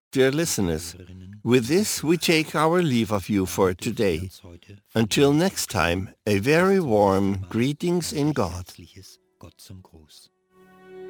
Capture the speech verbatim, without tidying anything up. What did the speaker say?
Dear listeners, with this we take our leave of you for today. Until next time, a very warm greetings in God. Gott zum Gruß.